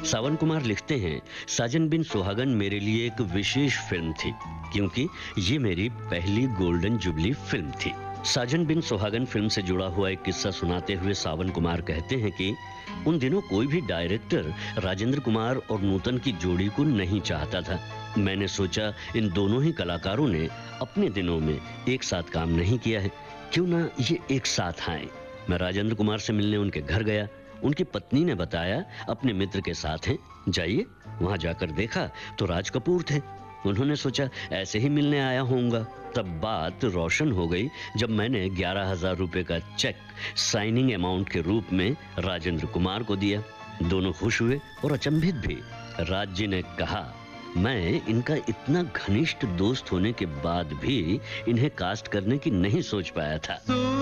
सावन कुमार लिखते हैं, साजन बिन सुहागन मेरे लिए एक विशेष फिल्म थी, क्योंकि ये मेरी पहली गोल्डन जुबली फिल्म थी। साजन बिन सुहागन फिल्म से जुड़ा हुआ एक किस्सा सुनाते हुए सावन कुमार कहते हैं कि उन दिनों कोई भी डायरेक्टर राजेंद्र कुमार और नूतन की जोड़ी को नहीं चाहता था। मैंने सोचा इन दोनों ही कलाकारों ने अपने दिनों में एक साथ काम नहीं किया है, क्यों ना ये एक साथ आए। मैं राजेंद्र कुमार से मिलने उनके घर गया। उनकी पत्नी ने बताया अपने मित्र के साथ हैं, जाइए। वहां जाकर देखा तो राज कपूर थे। उन्होंने सोचा ऐसे ही मिलने आया होऊंगा। तब बात रोशन हो गई जब मैंने 11,000 रुपए का चेक साइनिंग अमाउंट के रूप में राजेंद्र कुमार को दिया। दोनों खुश हुए और अचंभित भी। राज जी ने कहा, मैं इनका इतना घनिष्ठ दोस्त होने के बाद भी इन्हें कास्ट करने की नहीं सोच पाया था।